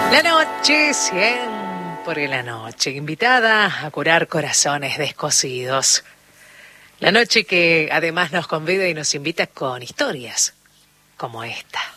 La noche, siempre la noche, invitada a curar corazones descosidos. La noche que además nos convida y nos invita con historias como esta.